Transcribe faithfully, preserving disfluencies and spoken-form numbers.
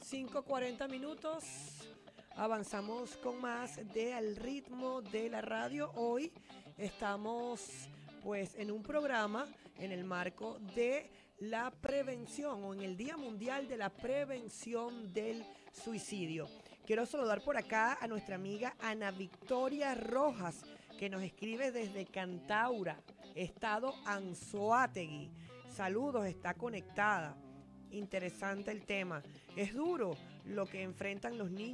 cinco cuarenta minutos. Avanzamos con más de Al Ritmo de la Radio. Hoy estamos pues en un programa en el marco de la prevención o en el Día Mundial de la Prevención del Suicidio. Quiero saludar por acá a nuestra amiga Ana Victoria Rojas, que nos escribe desde Cantaura, estado Anzoátegui. Saludos, está conectada. Interesante el tema. Es duro lo que enfrentan los niños